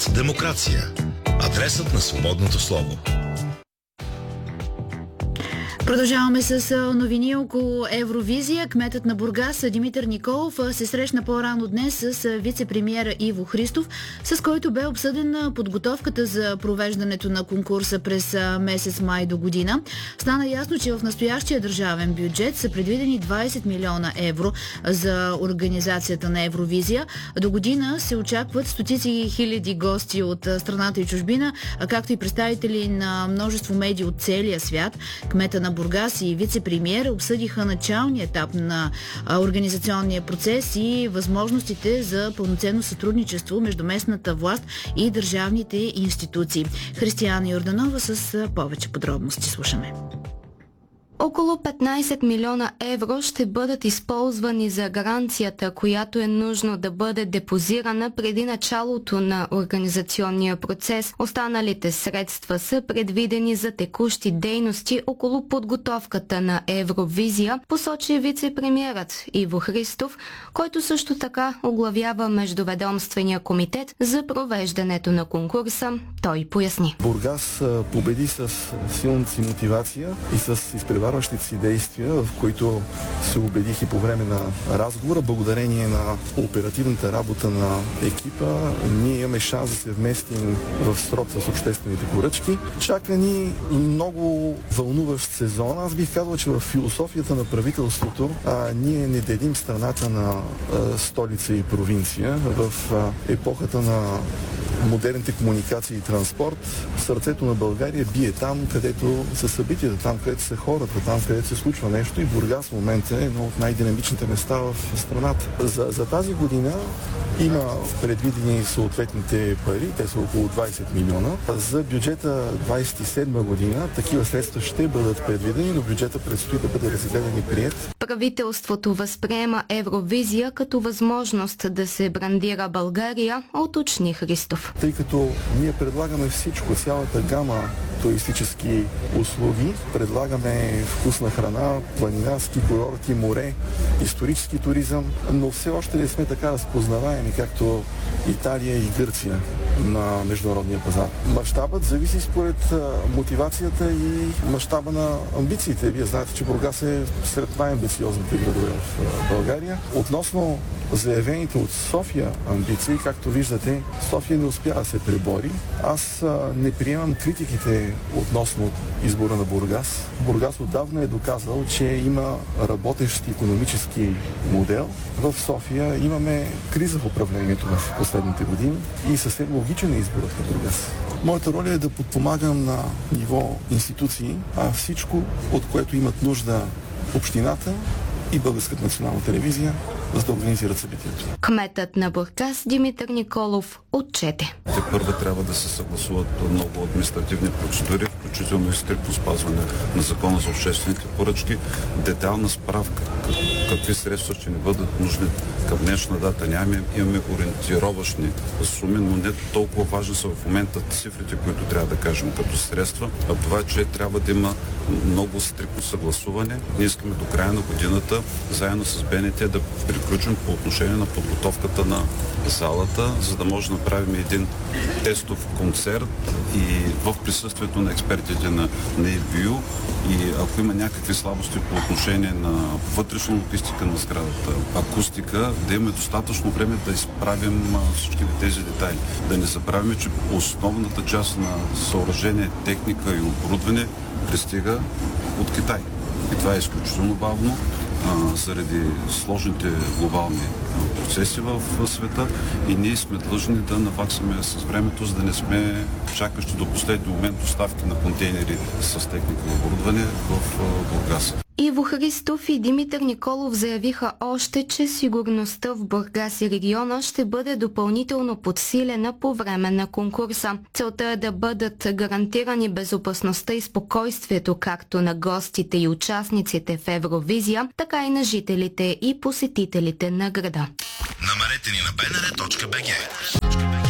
Адресат демокрация. Адресът на свободното слово. Продължаваме с новини около Евровизия. Кметът на Бургас Димитър Николов се срещна по-рано днес с вице-премиера Иво Христов, с който бе обсъдена подготовката за провеждането на конкурса през месец май до година. Стана ясно, че в настоящия държавен бюджет са предвидени 20 милиона евро за организацията на Евровизия. До година се очакват стотици хиляди гости от страната и чужбина, както и представители на множество медии от целия свят. Кмета на Бургас и вице-премиер обсъдиха началния етап на организационния процес и възможностите за пълноценно сътрудничество между местната власт и държавните институции. Християна Йорданова с повече подробности. Слушаме. Около 15 милиона евро ще бъдат използвани за гаранцията, която е нужно да бъде депозирана преди началото на организационния процес. Останалите средства са предвидени за текущи дейности около подготовката на Евровизия, посочи вице-премиерът Иво Христов, който също така оглавява Междуведомствения комитет за провеждането на конкурса. Той поясни. Бургас победи с силната си мотивация и с изпреварващите си действия, в които се убедих и по време на разговора. Благодарение на оперативната работа на екипа, ние имаме шанс да се вместим в срок с обществените поръчки. Чака ни много вълнуващ сезон. Аз бих казал, че в философията на правителството ние не делим страната на столица и провинция. В епохата на модерните комуникации и транспорт, сърцето на България бие там, където са събитията, там, където са хората, там, където се случва нещо, и Бургас в момента е едно от най-динамичните места в страната. За тази година има предвидени съответните пари, те са около 20 милиона. За бюджета 27 година такива средства ще бъдат предвидени, но бюджета предстои да бъде разгледан и приет. Правителството възприема Евровизия като възможност да се брандира България, уточни Христов. Тъй като ние предлагаме всичко, цялата гама туристически услуги, предлагаме вкусна храна, планина, ски курорти, море, исторически туризъм, но все още не сме така разпознаваеми, както Италия и Гърция на международния пазар. Мащабът зависи според мотивацията и мащаба на амбициите. Вие знаете, че Бургас е сред най-амбициозните градове в България. Относно заявените от София амбиции, както виждате, София не успя да се пребори. Аз не приемам критиките относно избора на Бургас. Бургас отдавна е доказал, че има работещ икономически модел. В София имаме криза в управлението в последните години и съвсем логичен е изборът на Бургас. Моята роля е да подпомагам на ниво институции, а всичко, от което имат нужда общината и Българската национална телевизия, за да организират събитието. Кметът на Бургас Димитър Николов отчете. Те първо трябва да се съгласуват много административни процедури, включително и стриктно спазване на Закона за обществените поръчки, детайлна справка какви средства ще ни бъдат нужни към днешна дата. Имаме ориентировъчни суми, но не толкова важни са в момента цифрите, които трябва да кажем като средства, а това, че трябва да има много стриктно съгласуване. Ние искаме до края на годината, заедно с БНТ, да приключим по отношение на подготовката на залата, за да може да направим един тестов концерт и в присъствието на експертите на EBU, и ако има някакви слабости по отношение на вътрешна логистика на сградата, акустика, да имаме достатъчно време да изправим всички тези детайли. Да не забравяме, че основната част на съоръжение, техника и оборудване пристига от Китай. И това е изключително бавно заради сложните глобални процеси в света, и ние сме длъжни да наваксаме с времето, за да не сме чакащи до последния момент доставки на контейнери с техника и оборудване в Бургас. Иво Христов и Димитър Николов заявиха още, че сигурността в Бургас и региона ще бъде допълнително подсилена по време на конкурса. Целта е да бъдат гарантирани безопасността и спокойствието както на гостите и участниците в Евровизия, така и на жителите и посетителите на града. Намерете ни на bnr.bg.